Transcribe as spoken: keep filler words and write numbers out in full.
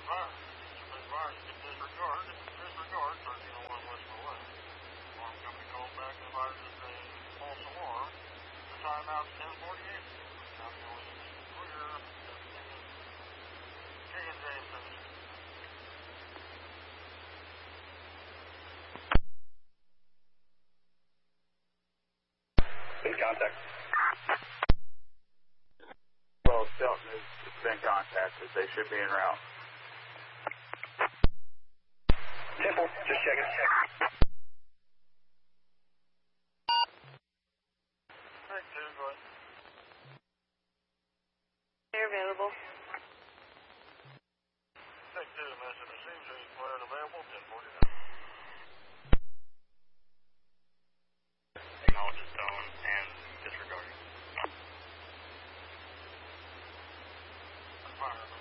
Fire. It's fire. You can disregard. If it's disregard, thirteen oh one West Away. Alarm company calls back and advises a false alarm. The timeout's ten forty-eight. Now the only clear. King and James City. In contact. Well, Shelton has been contacted. They should be en route. Temple, just checking. Take two, go ahead. They're available. Take two, message received. He's cleared available, ten forty-nine. Acknowledges tone and disregarding. Fire.